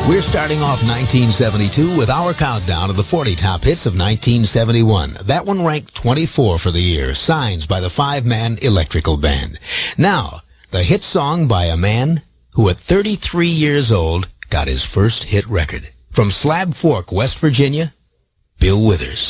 We're starting off 1972 with our countdown of the 40 top hits of 1971. That one ranked 24 for the year, Signs by the five-man Electrical Band. Now, the hit song by a man who at 33 years old got his first hit record. From Slab Fork, West Virginia, Bill Withers.